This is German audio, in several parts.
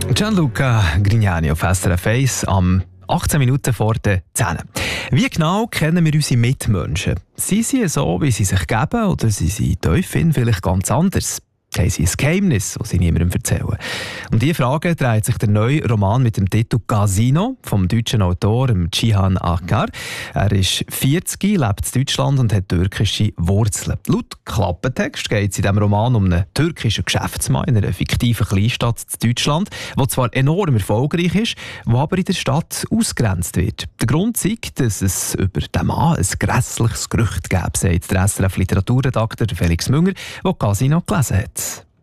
Gianluca Grignani auf SRF 1 am 18 Minuten vor den 10. Wie genau kennen wir unsere Mitmenschen? Sind sie so, wie sie sich geben, oder sind sie tiefin vielleicht ganz anders? Haben sie ein Geheimnis, das sie niemandem erzählen? Um diese Frage dreht sich der neue Roman mit dem Titel «Casino» vom deutschen Autor Cihan Akar. Er ist 40, lebt in Deutschland und hat türkische Wurzeln. Laut Klappentext geht es in diesem Roman um einen türkischen Geschäftsmann in einer fiktiven Kleinstadt in Deutschland, der zwar enorm erfolgreich ist, der aber in der Stadt ausgegrenzt wird. Der Grund ist, dass es über den Mann ein grässliches Gerücht gäbe, sagt der SRF-Literaturredakteur Felix Münger, der «Casino» gelesen hat.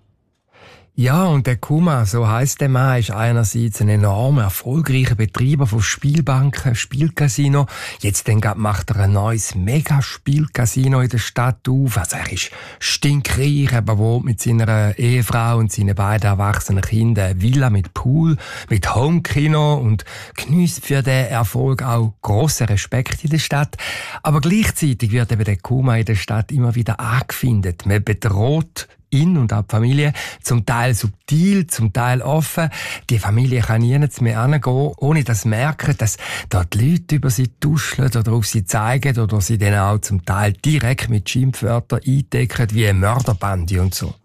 Ja, und der Kuma, so heisst der Mann, ist einerseits ein enorm erfolgreicher Betreiber von Spielbanken, Spielcasino. Jetzt macht er ein neues Mega-Spielcasino in der Stadt auf. Also er ist stinkreich, er wohnt mit seiner Ehefrau und seinen beiden erwachsenen Kindern eine Villa mit Pool, mit Homekino und geniesst für den Erfolg auch grossen Respekt in der Stadt. Aber gleichzeitig wird eben der Kuma in der Stadt immer wieder angefindet. Man bedroht ihn und auch die Familie, zum Teil subtil, zum Teil offen. Die Familie kann nirgends mehr hingehen, ohne dass sie merken, dass dort die Leute über sie tuscheln oder auf sie zeigen oder sie dann auch zum Teil direkt mit Schimpfwörtern eindecken, wie eine Mörderbande und so.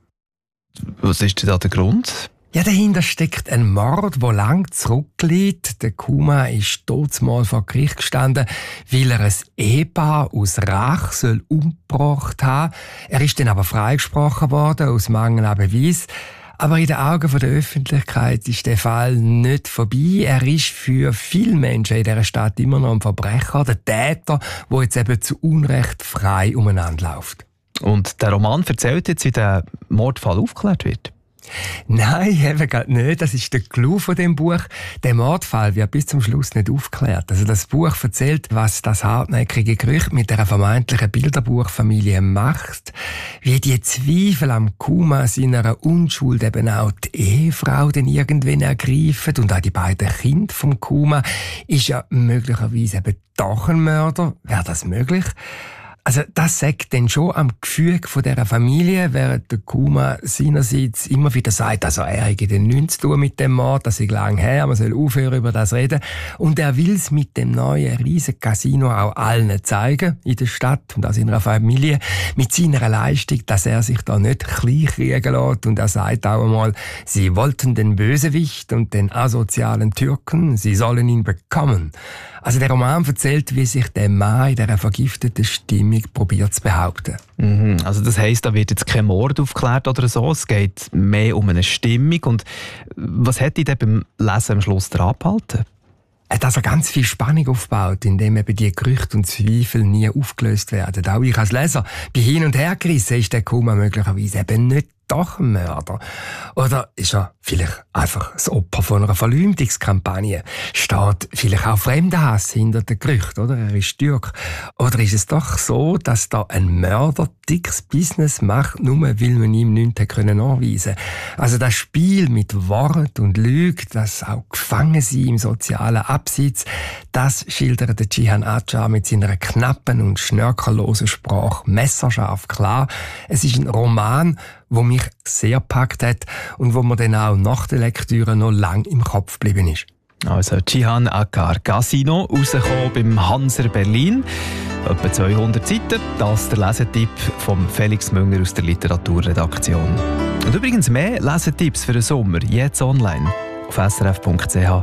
Was ist denn da der Grund? Ja, dahinter steckt ein Mord, der lang zurückliegt. Der Kuma ist totsmal vor Gericht gestanden, weil er ein Ehepaar aus Rache umgebracht haben. Er ist dann aber freigesprochen worden, aus Mangel an Beweis. Aber in den Augen der Öffentlichkeit ist der Fall nicht vorbei. Er ist für viele Menschen in dieser Stadt immer noch ein Verbrecher, der Täter, der jetzt eben zu Unrecht frei umeinander läuft. Und der Roman erzählt jetzt, wie der Mordfall aufgeklärt wird? Nein, eben gerade nicht. Das ist der Clou von dem Buch. Der Mordfall wird bis zum Schluss nicht aufgeklärt. Also das Buch erzählt, was das hartnäckige Gerücht mit der vermeintlichen Bilderbuchfamilie macht, wie die Zweifel am Kuma seiner Unschuld eben auch die Ehefrau dann irgendwann ergreifen und auch die beiden Kinder vom Kuma. Ist ja möglicherweise eben doch ein Mörder. Wäre das möglich? Also das sagt dann schon am Gefühl von dieser Familie, während der Kuma seinerseits immer wieder sagt, also er hätte dann nichts zu tun mit dem Mord, das ist lang her, man soll aufhören über das reden. Und er will es mit dem neuen riesen Casino auch allen zeigen, in der Stadt und auch seiner Familie, mit seiner Leistung, dass er sich da nicht kleinkriegen lässt. Und er sagt auch einmal, sie wollten den Bösewicht und den asozialen Türken, sie sollen ihn bekommen. Also der Roman erzählt, wie sich der Mann in dieser vergifteten Stimmung probiert zu behaupten. Also das heisst, da wird jetzt kein Mord aufgeklärt oder so, es geht mehr um eine Stimmung. Und was hat dich denn beim Lesen am Schluss daran abgehalten? Dass er ganz viel Spannung aufbaut, indem eben die Gerüchte und Zweifel nie aufgelöst werden. Auch ich als Leser bin hin und her gerissen, ist der Kuma möglicherweise eben nicht doch ein Mörder? Oder ist er vielleicht einfach das Opfer von einer Verleumdungskampagne? Steht vielleicht auch Fremdenhass hinter den Gerüchten, oder? Er ist Türk. Oder ist es doch so, dass da ein Mörder dickes Business macht, nur weil man ihm nichts nachweisen konnte? Also das Spiel mit Wort und Lüge, das auch gefangen sein im sozialen Abseits, das schildert der Cihan Akar mit seiner knappen und schnörkellosen Sprache messerscharf klar. Es ist ein Roman, wo mich sehr gepackt hat und wo mir dann auch nach der Lektüre noch lang im Kopf geblieben ist. Also Cihan Akar, Casino, rausgekommen beim Hanser Berlin. Etwa 200 Seiten. Das ist der Lesetipp von Felix Münger aus der Literaturredaktion. Und übrigens mehr Lesetipps für den Sommer jetzt online auf srf.ch/literatur.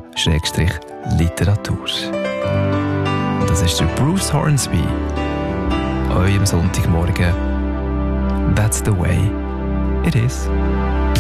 Und das ist der Bruce Hornsby. Euch am Sonntagmorgen. That's the way it is.